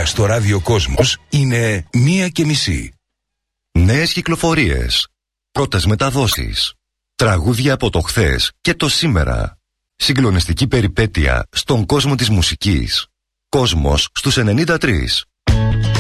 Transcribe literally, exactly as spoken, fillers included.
στο ράδιο Κόσμος είναι μία και μισή. Νέες κυκλοφορίες, πρώτες μεταδόσεις, τραγούδια από το χθες και το σήμερα. Συγκλονιστική περιπέτεια στον κόσμο της μουσικής. Κόσμος στους ενενήντα τρία.